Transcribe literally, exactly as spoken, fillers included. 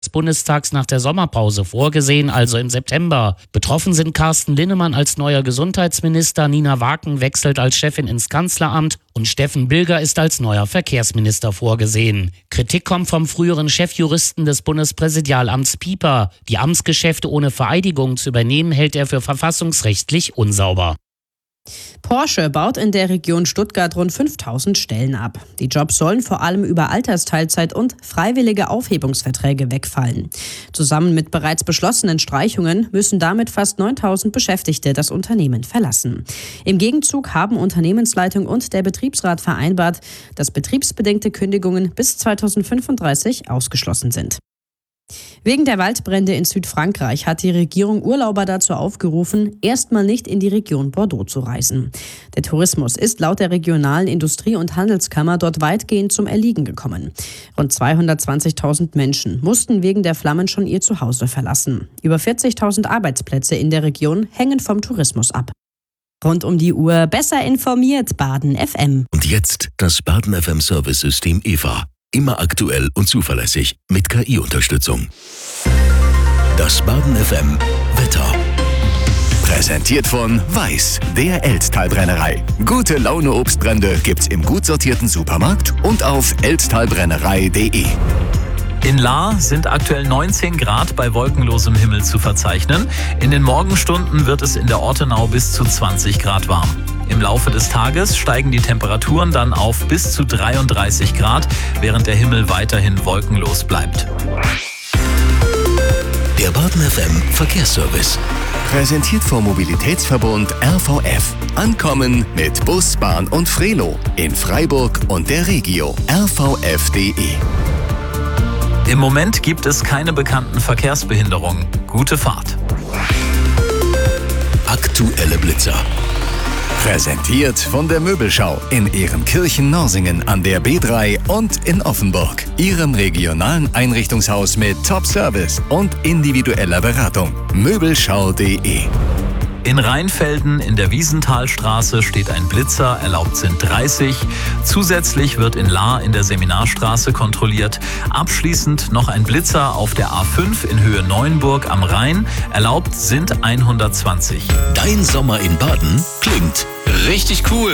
des Bundestags nach der Sommerpause vorgesehen, also im September. Betroffen sind Carsten Linnemann als neuer Gesundheitsminister, Nina Waken wechselt als Chefin ins Kanzleramt und Steffen Bilger ist als neuer Verkehrsminister vorgesehen. Kritik kommt vom früheren Chefjuristen des Bundespräsidialamts Pieper. Die Amtsgeschäfte ohne Vereidigung zu übernehmen, hält er für verfassungsrechtlich unsauber. Porsche baut in der Region Stuttgart rund fünftausend Stellen ab. Die Jobs sollen vor allem über Altersteilzeit und freiwillige Aufhebungsverträge wegfallen. Zusammen mit bereits beschlossenen Streichungen müssen damit fast neuntausend Beschäftigte das Unternehmen verlassen. Im Gegenzug haben Unternehmensleitung und der Betriebsrat vereinbart, dass betriebsbedingte Kündigungen bis zweitausendfünfunddreißig ausgeschlossen sind. Wegen der Waldbrände in Südfrankreich hat die Regierung Urlauber dazu aufgerufen, erstmal nicht in die Region Bordeaux zu reisen. Der Tourismus ist laut der regionalen Industrie- und Handelskammer dort weitgehend zum Erliegen gekommen. Rund zweihundertzwanzigtausend Menschen mussten wegen der Flammen schon ihr Zuhause verlassen. Über vierzigtausend Arbeitsplätze in der Region hängen vom Tourismus ab. Rund um die Uhr besser informiert Baden F M. Und jetzt das Baden F M Service-System E V A. Immer aktuell und zuverlässig mit K I-Unterstützung. Das Baden F M Wetter. Präsentiert von Weiß, der Elztal-Brennerei. Gute Laune Obstbrände gibt's im gut sortierten Supermarkt und auf elztalbrennerei punkt de. In Lahr sind aktuell neunzehn Grad bei wolkenlosem Himmel zu verzeichnen. In den Morgenstunden wird es in der Ortenau bis zu zwanzig Grad warm. Im Laufe des Tages steigen die Temperaturen dann auf bis zu dreiunddreißig Grad, während der Himmel weiterhin wolkenlos bleibt. Der Baden F M Verkehrsservice. Präsentiert vom Mobilitätsverbund R V F. Ankommen mit Bus, Bahn und Frelo in Freiburg und der Regio. r v f punkt de. Im Moment gibt es keine bekannten Verkehrsbehinderungen. Gute Fahrt. Aktuelle Blitzer. Präsentiert von der Möbelschau in Ehrenkirchen-Norsingen an der B drei und in Offenburg. Ihrem regionalen Einrichtungshaus mit Top-Service und individueller Beratung. Möbelschau punkt de. In Rheinfelden in der Wiesenthalstraße steht ein Blitzer, erlaubt sind dreißig. Zusätzlich wird in Lahr in der Seminarstraße kontrolliert. Abschließend noch ein Blitzer auf der A fünf in Höhe Neuenburg am Rhein, erlaubt sind hundertzwanzig. Dein Sommer in Baden klingt richtig cool.